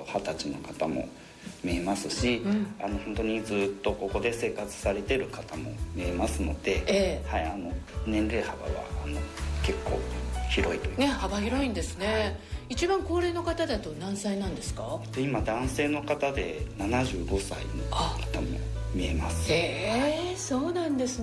20歳の方も見えますし、本当にずっとここで生活されてる方も見えますので、はい、年齢幅は結構広いというか、 幅広いんですね。一番高齢の方だと何歳なんですか？ 今男性の方で75歳の方も見えます。 そうなんですね。